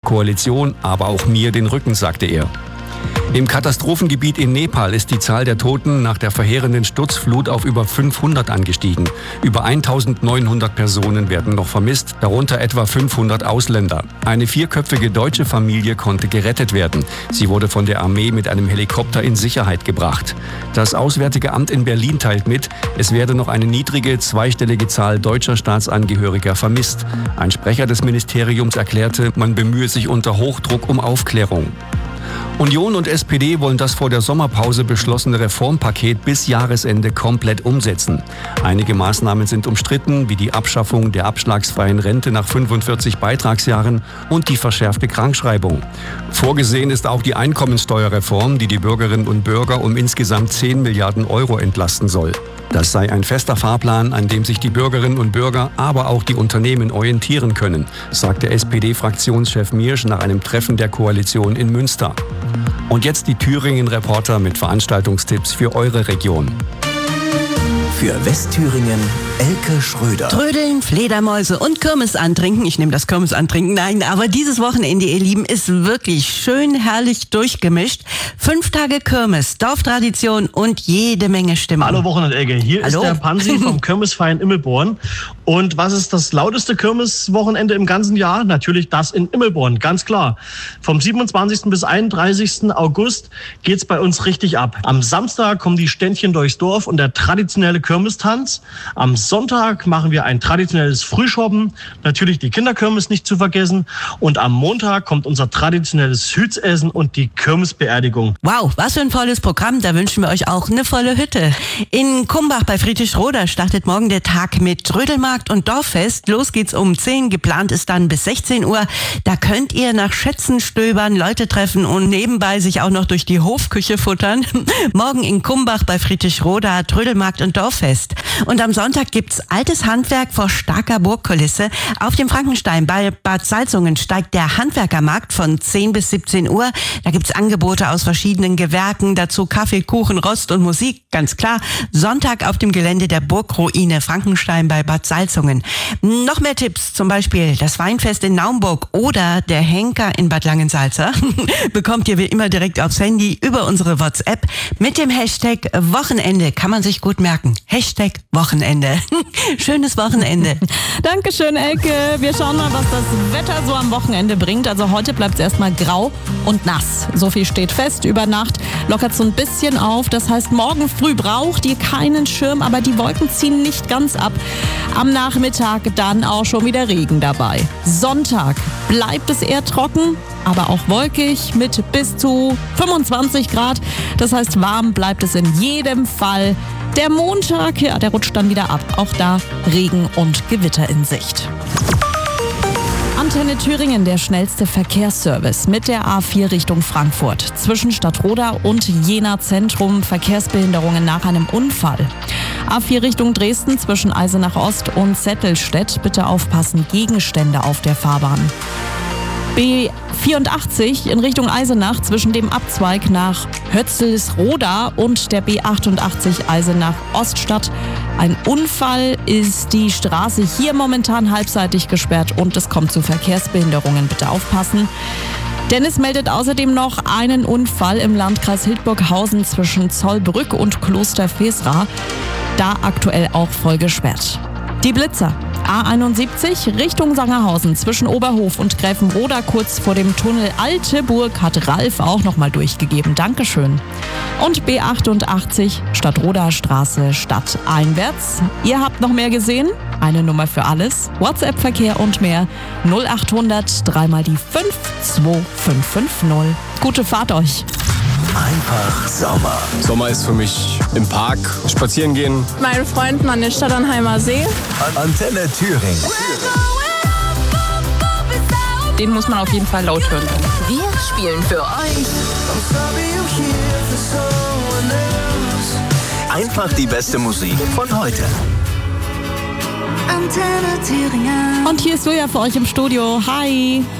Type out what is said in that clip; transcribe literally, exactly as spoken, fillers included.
Koalition, aber auch mir den Rücken, sagte er. Im Katastrophengebiet in Nepal ist die Zahl der Toten nach der verheerenden Sturzflut auf über fünfhundert angestiegen. Über eintausendneunhundert Personen werden noch vermisst, darunter etwa fünfhundert Ausländer. Eine vierköpfige deutsche Familie konnte gerettet werden. Sie wurde von der Armee mit einem Helikopter in Sicherheit gebracht. Das Auswärtige Amt in Berlin teilt mit, es werde noch eine niedrige, zweistellige Zahl deutscher Staatsangehöriger vermisst. Ein Sprecher des Ministeriums erklärte, man bemühe sich unter Hochdruck um Aufklärung. Union und S P D wollen das vor der Sommerpause beschlossene Reformpaket bis Jahresende komplett umsetzen. Einige Maßnahmen sind umstritten, wie die Abschaffung der abschlagsfreien Rente nach fünfundvierzig Beitragsjahren und die verschärfte Krankschreibung. Vorgesehen ist auch die Einkommensteuerreform, die die Bürgerinnen und Bürger um insgesamt zehn Milliarden Euro entlasten soll. Das sei ein fester Fahrplan, an dem sich die Bürgerinnen und Bürger, aber auch die Unternehmen orientieren können, sagte S P D-Fraktionschef Miersch nach einem Treffen der Koalition in Münster. Und jetzt die Thüringen-Reporter mit Veranstaltungstipps für eure Region. Für Westthüringen Elke Schröder. Trödeln, Fledermäuse und Kirmes antrinken. Ich nehme das Kirmes antrinken. Nein, aber dieses Wochenende, ihr Lieben, ist wirklich schön herrlich durchgemischt. Fünf Tage Kirmes, Dorftradition und jede Menge Stimmung. Hallo Wochenende, Elke. Hier Hallo. ist der Pansi vom Kirmesverein Immelborn. Und was ist das lauteste Kirmeswochenende im ganzen Jahr? Natürlich das in Immelborn, ganz klar. Vom siebenundzwanzigsten bis einunddreißigsten August geht's bei uns richtig ab. Am Samstag kommen die Ständchen durchs Dorf und der traditionelle Kirmestanz. Am Sonntag machen wir ein traditionelles Frühschoppen, natürlich die Kinderkirmes nicht zu vergessen. Und am Montag kommt unser traditionelles Hütsessen und die Kirmesbeerdigung. Wow, was für ein volles Programm. Da wünschen wir euch auch eine volle Hütte. In Kumbach bei Friedrichsroda startet morgen der Tag mit Trödelmarkt und Dorffest. Los geht's um zehn, geplant ist dann bis sechzehn Uhr. Da könnt ihr nach Schätzen stöbern, Leute treffen und nebenbei sich auch noch durch die Hofküche futtern. Morgen in Kumbach bei Friedrichsroda, Trödelmarkt und Dorffest. Und am Sonntag gibt's altes Handwerk vor starker Burgkulisse. Auf dem Frankenstein bei Bad Salzungen steigt der Handwerkermarkt von zehn bis siebzehn Uhr. Da gibt's Angebote aus verschiedenen Gewerken, dazu Kaffee, Kuchen, Rost und Musik, ganz klar. Sonntag auf dem Gelände der Burgruine Frankenstein bei Bad Salzungen. Noch mehr Tipps, zum Beispiel das Weinfest in Naumburg oder der Henker in Bad Langensalza, bekommt ihr wie immer direkt aufs Handy über unsere WhatsApp mit dem Hashtag Wochenende. Kann man sich gut merken. Hashtag Wochenende. Schönes Wochenende. Dankeschön, Elke. Wir schauen mal, was das Wetter so am Wochenende bringt. Also heute bleibt es erstmal grau und nass. So viel steht fest. Über Nacht lockert so ein bisschen auf. Das heißt, morgen früh braucht ihr keinen Schirm, aber die Wolken ziehen nicht ganz ab. Am Nachmittag dann auch schon wieder Regen dabei. Sonntag bleibt es eher trocken, aber auch wolkig mit bis zu fünfundzwanzig Grad. Das heißt, warm bleibt es in jedem Fall. Der Montag, ja, der rutscht dann wieder ab. Auch da Regen und Gewitter in Sicht. Antenne Thüringen, der schnellste Verkehrsservice mit der A vier Richtung Frankfurt. Zwischen Stadtroda und Jena Zentrum Verkehrsbehinderungen nach einem Unfall. A vier Richtung Dresden zwischen Eisenach Ost und Zettelstedt. Bitte aufpassen, Gegenstände auf der Fahrbahn. B vierundachtzig in Richtung Eisenach zwischen dem Abzweig nach Hötzelsroda und der B achtundachtzig Eisenach Oststadt. Ein Unfall, ist die Straße hier momentan halbseitig gesperrt und es kommt zu Verkehrsbehinderungen. Bitte aufpassen. Dennis meldet außerdem noch einen Unfall im Landkreis Hildburghausen zwischen Zollbrück und Kloster Fesra. Da aktuell auch voll gesperrt. Die Blitzer. A einundsiebzig Richtung Sangerhausen zwischen Oberhof und Gräfenroda kurz vor dem Tunnel Alte Burg hat Ralf auch nochmal durchgegeben. Dankeschön. Und B achtundachtzig Stadtroda Straße stadteinwärts. Ihr habt noch mehr gesehen? Eine Nummer für alles. WhatsApp-Verkehr und mehr. null achthundert drei mal die fünf zwei fünf fünf null. Gute Fahrt euch. Einfach Sommer. Sommer ist für mich im Park spazieren gehen. Mein Freunden an den Stadternheimer See. Antenne Thüringen. Den muss man auf jeden Fall laut hören. Wir spielen für euch einfach die beste Musik von heute. Und hier ist Julia für euch im Studio. Hi.